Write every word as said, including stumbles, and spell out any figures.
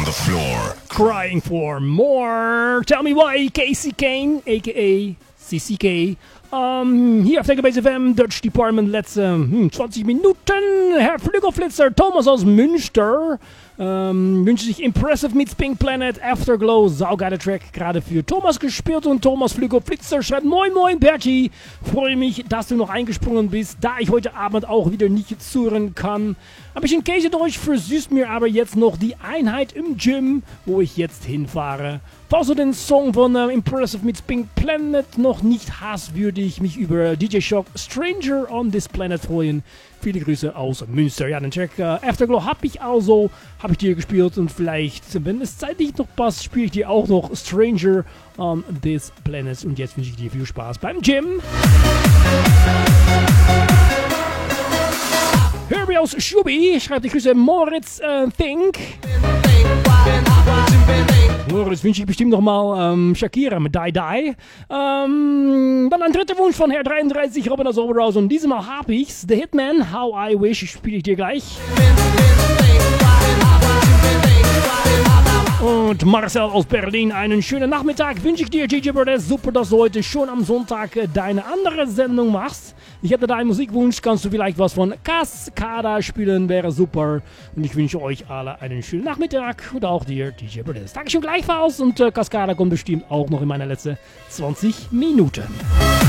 the floor. Crying for more. Tell me why, Casey Kane, aka C C K. Um, hier auf der Base F M, Dutch Department, letzte hm, zwanzig Minuten. Herr Flügelflitzer, Thomas aus Münster, ähm, wünscht sich Impressive meets Pink Planet, Afterglow, saugeiler Track, gerade für Thomas gespielt. Und Thomas Flügelflitzer schreibt: Moin Moin Bertie, freue mich, dass du noch eingesprungen bist, da ich heute Abend auch wieder nicht zuhören kann. Ein bisschen Käse durch versüßt mir aber jetzt noch die Einheit im Gym, wo ich jetzt hinfahre. Falls du den Song von uh, Impressive meets Pink Planet noch nicht hast, würde ich mich über D J Shock Stranger on this Planet freuen. Viele Grüße aus Münster. Ja, den Track uh, Afterglow habe ich also, habe ich dir gespielt und vielleicht, wenn es zeitlich noch passt, spiele ich dir auch noch Stranger on this Planet. Und jetzt wünsche ich dir viel Spaß beim Gym. Herbie aus Schubi schreibt die Grüße Moritz uh, Think. Moritz wünsche ich bestimmt nochmal ähm, Shakira mit Die Die. Ähm, dann ein dritter Wunsch von Herr dreiunddreißig, Robin aus Oberhaus. Und diesmal habe ich's. The Hitman, How I Wish, spiele ich dir gleich. Und Marcel aus Berlin, einen schönen Nachmittag wünsche ich dir, D J Brothers. Super, dass du heute schon am Sonntag deine andere Sendung machst. Ich hätte da einen Musikwunsch, kannst du vielleicht was von Cascada spielen, wäre super. Und ich wünsche euch alle einen schönen Nachmittag und auch dir, D J Brothers. Dankeschön gleichfalls und äh, Cascada kommt bestimmt auch noch in meiner letzten zwanzig Minuten.